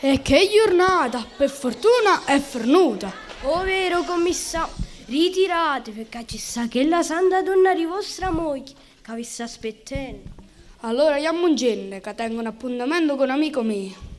E che giornata, per fortuna è fornuta. Oh vero commissario, ritirate perché ci sa che la santa donna di vostra moglie che vi sta aspettando. Allora andiamo in genere, che tengo un appuntamento con un amico mio.